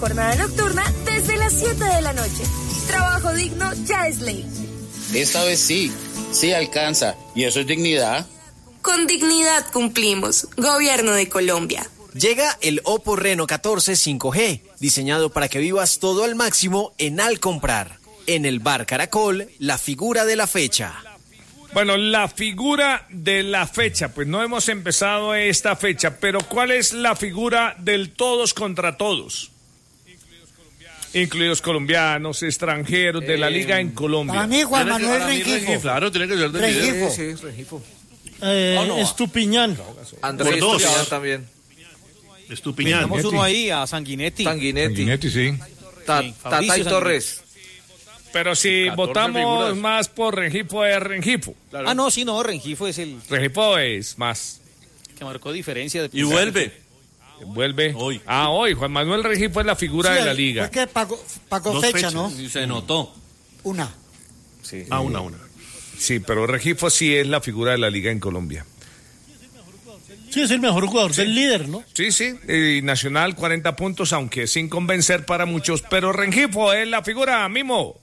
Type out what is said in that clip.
Jornada nocturna desde las 7 de la noche. Trabajo digno ya es ley. Esta vez sí alcanza. ¿Y eso es dignidad? Con dignidad cumplimos. Gobierno de Colombia. Llega el Oppo Reno 14 5G, diseñado para que vivas todo al máximo en Al Comprar. En el Bar Caracol, la figura de la fecha. Bueno, la figura de la fecha, pues no hemos empezado esta fecha, pero ¿cuál es la figura del todos contra todos? Incluidos colombianos, extranjeros, de la liga en Colombia. Para mí, Juan Manuel Rengifo. Claro, tiene que ser de Rengifo. Sí, Rengifo. Estupiñán. Andrés Estupiñán también. Estupiñán. Tenemos uno ahí, a Sanguinetti. Sanguinetti, sí. Tata y Torres. Pero si votamos figuras más por Rengifo, es Rengifo. Claro. Ah, no, sí, no, Rengifo es el... Rengifo es más. Que marcó diferencia. Y vuelve. Vuelve. Hoy. Hoy. Juan Manuel Rengifo es la figura de la liga. Es que pagó fecha, ¿no? Sí, se notó. Una. Sí. Una. Sí, pero Rengifo sí es la figura de la liga en Colombia. Sí, es el mejor jugador del líder, ¿no? Sí. Y Nacional 40 puntos, aunque sin convencer para muchos. Pero Rengifo es la figura, Mimo.